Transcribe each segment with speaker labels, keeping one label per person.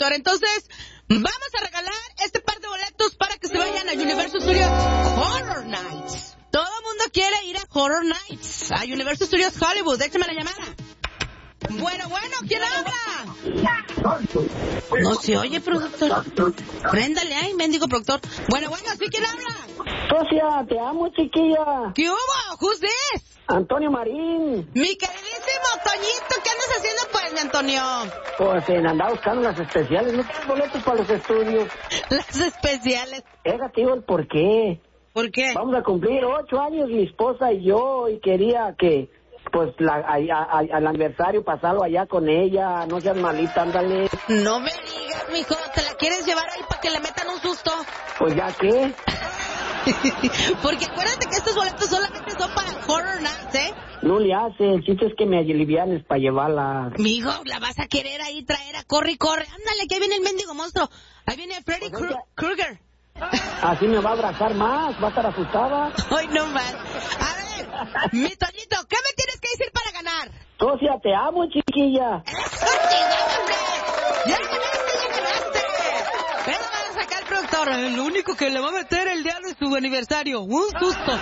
Speaker 1: productor. Entonces, vamos a regalar este par de boletos para que se vayan a Universal Studios Horror Nights. Todo el mundo quiere ir a Horror Nights, a Universal Studios Hollywood. Déjame la llamada. Bueno, ¿quién habla? No se oye, productor. Préndale ahí, mendigo productor. Bueno, ¿sí quién habla?
Speaker 2: Socia, te amo, chiquilla.
Speaker 1: ¿Qué hubo? Who's this?
Speaker 2: Antonio Marín.
Speaker 1: Mi queridísimo Toñito, ¿qué andas haciendo pues, mi Antonio?
Speaker 2: Pues andaba buscando las especiales, no tienes boletos para los estudios.
Speaker 1: Las especiales.
Speaker 2: Digo el por qué.
Speaker 1: ¿Por qué?
Speaker 2: Vamos a cumplir 8 años mi esposa y yo, y quería que, pues, al aniversario pasarlo allá con ella. No seas malita, ándale.
Speaker 1: No me digas, mijo, ¿te la quieres llevar ahí para que le metan un susto?
Speaker 2: Pues ya qué.
Speaker 1: Porque acuérdate que estos boletos solamente son para Horror Nights, ¿eh?
Speaker 2: No le hace, el chiste es que me alivianes para llevarla.
Speaker 1: Mijo, la vas a querer ahí traer a corre y corre. Ándale, que ahí viene el mendigo monstruo. Ahí viene Freddy Krueger.
Speaker 2: Así me va a abrazar más, va a estar asustada.
Speaker 1: Ay, no más. A ver, mi Toñito, ¿qué me tienes que decir para ganar?
Speaker 2: Socia, te amo, chiquilla.
Speaker 1: ¡Eso, chica, hombre! ¡Ya ganaste! Pero van a sacar el productor. El único que le va a meter el día de su aniversario. Un susto.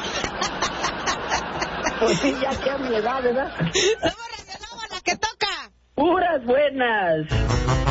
Speaker 2: Pues sí, ya que a mi edad, ¿verdad?
Speaker 1: Somos Radio Nova, la que toca.
Speaker 2: Puras buenas.